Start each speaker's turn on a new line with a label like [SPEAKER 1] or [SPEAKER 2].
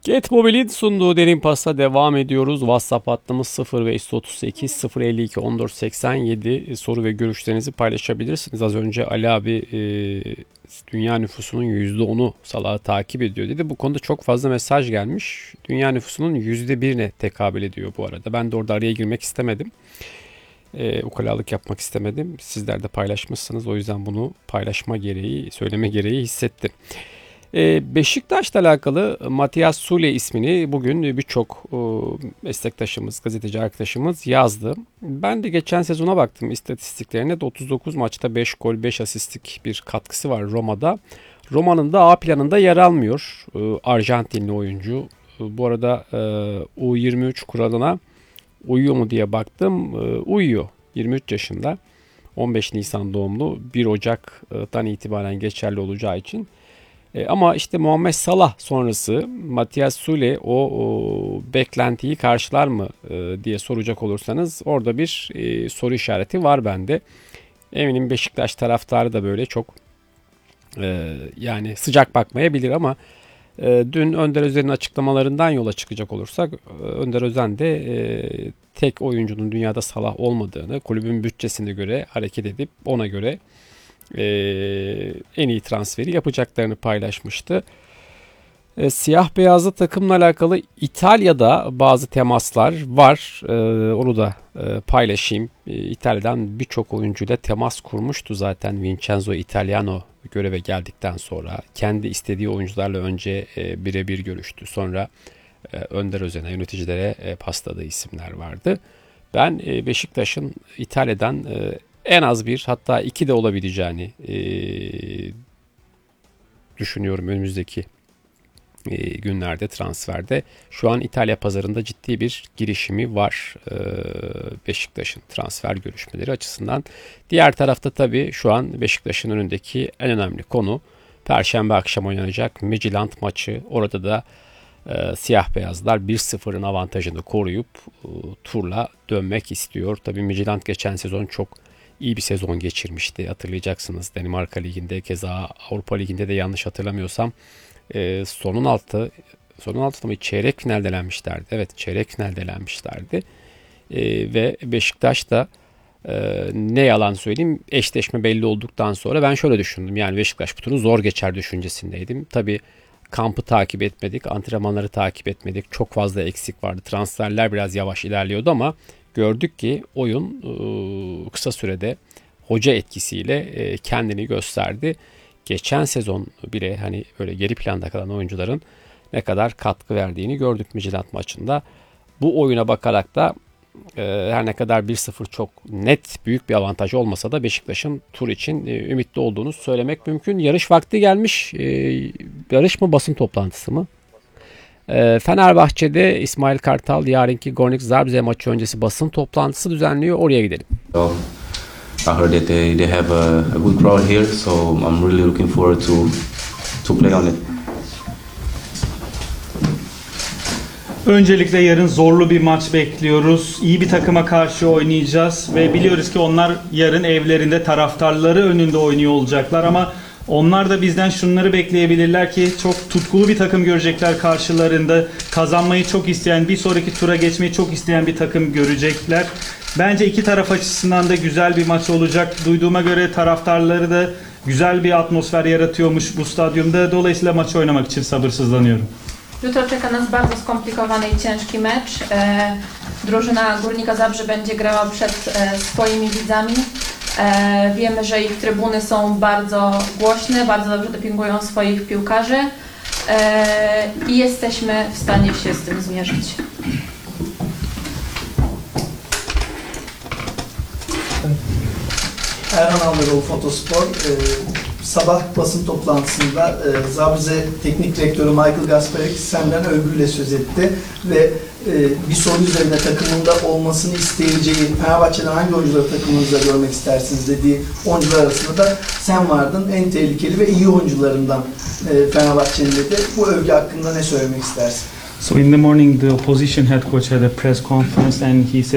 [SPEAKER 1] Getmobil'in sunduğu Derin Pas'a devam ediyoruz. WhatsApp hattımız 0538 052 1487. Soru ve görüşlerinizi paylaşabilirsiniz. Az önce Ali abi dünya nüfusunun %10'u salağı takip ediyor dedi. Bu konuda çok fazla mesaj gelmiş. Dünya nüfusunun %1'ine tekabül ediyor bu arada. Ben de orada araya girmek istemedim. Ukalalık yapmak istemedim. Sizler de paylaşmışsınız. O yüzden bunu paylaşma gereği, söyleme gereği hissettim. Beşiktaş'la alakalı Matias Sule ismini bugün birçok meslektaşımız, gazeteci arkadaşımız yazdı. Ben de geçen sezona baktım istatistiklerine de 39 maçta 5 gol 5 asistlik bir katkısı var Roma'da. Roma'nın da A planında yer almıyor Arjantinli oyuncu. Bu arada U23 kuralına uyuyor mu diye baktım. Uyuyor. 23 yaşında. 15 Nisan doğumlu. 1 Ocak'tan itibaren geçerli olacağı için. Ama işte Muhammed Salah sonrası Matias Sule o beklentiyi karşılar mı diye soracak olursanız orada bir soru işareti var bende. Eminim Beşiktaş taraftarı da böyle çok yani sıcak bakmayabilir ama dün Önder Özen'in açıklamalarından yola çıkacak olursak Önder Özen de tek oyuncunun dünyada Salah olmadığını, kulübün bütçesine göre hareket edip ona göre en iyi transferi yapacaklarını paylaşmıştı. Siyah beyazlı takımla alakalı İtalya'da bazı temaslar var. Onu da paylaşayım. İtalya'dan birçok oyuncuyla temas kurmuştu zaten Vincenzo Italiano göreve geldikten sonra. Kendi istediği oyuncularla önce birebir görüştü. Sonra Önder Özen'e, yöneticilere pasladığı isimler vardı. Ben Beşiktaş'ın İtalya'dan en az bir hatta iki de olabileceğini düşünüyorum önümüzdeki günlerde transferde. Şu an İtalya pazarında ciddi bir girişimi var Beşiktaş'ın transfer görüşmeleri açısından. Diğer tarafta tabii şu an Beşiktaş'ın önündeki en önemli konu Perşembe akşam oynanacak Midtjylland maçı. Orada da siyah beyazlar 1-0'ın avantajını koruyup turla dönmek istiyor. Tabii Midtjylland geçen sezon çok iyi bir sezon geçirmişti. Hatırlayacaksınız Danimarka Ligi'nde keza Avrupa Ligi'nde de yanlış hatırlamıyorsam sonun altı mı çeyrek finalde elenmişlerdi. Evet çeyrek finalde elenmişlerdi. Ve Beşiktaş da ne yalan söyleyeyim eşleşme belli olduktan sonra ben şöyle düşündüm. Yani Beşiktaş bu turu zor geçer düşüncesindeydim. Tabii kampı takip etmedik, antrenmanları takip etmedik. Çok fazla eksik vardı. Transferler biraz yavaş ilerliyordu ama gördük ki oyun kısa sürede hoca etkisiyle kendini gösterdi. Geçen sezon bile hani böyle geri planda kalan oyuncuların ne kadar katkı verdiğini gördük Midtjylland maçında. Bu oyuna bakarak da her ne kadar 1-0 çok net büyük bir avantaj olmasa da Beşiktaş'ın tur için ümitli olduğunu söylemek mümkün. Yarış vakti gelmiş. Yarış mı basın toplantısı mı? Fenerbahçe'de İsmail Kartal yarınki Gornik Zabrze maçı öncesi basın toplantısı düzenliyor. Oraya gidelim.
[SPEAKER 2] I heard that they have a good crowd here, so I'm really looking forward to play on it.
[SPEAKER 3] Öncelikle yarın zorlu bir maç bekliyoruz. İyi bir takıma karşı oynayacağız ve biliyoruz ki onlar yarın evlerinde taraftarları önünde oynuyor olacaklar ama onlar da bizden şunları bekleyebilirler ki çok tutkulu bir takım görecekler karşılarında. Kazanmayı çok isteyen, bir sonraki tura geçmeyi çok isteyen bir takım görecekler. Bence iki taraf açısından da güzel bir maç olacak. Duyduğuma göre taraftarları da güzel bir atmosfer yaratıyormuş bu stadyumda. Dolayısıyla maçı oynamak için sabırsızlanıyorum.
[SPEAKER 4] Jutro czeka nas bardzo skomplikowany i ciężki mecz. Drużyna Górnika Zabrze będzie grała przed swoimi widzami. Wiemy, że ich trybuny są bardzo głośne, bardzo dobrze dopingują swoich piłkarzy i jesteśmy w stanie się z tym zmierzyć.
[SPEAKER 5] Erhan Aldıroğlu Fotospor sabah basın toplantısında Zabrze Teknik Direktörü Michael Gasperik senden övgüyle söz etti ve bir soru üzerine takımında olmasını isteyeceği, Fenerbahçe'den hangi oyuncuları takımınızda görmek istersiniz dediği oyuncular arasında da sen vardın. En tehlikeli ve iyi oyuncularından Fenerbahçe'nin dedi. Bu övgü hakkında ne söylemek istersin?
[SPEAKER 3] So in the morning the opposition head coach had a press conference and he said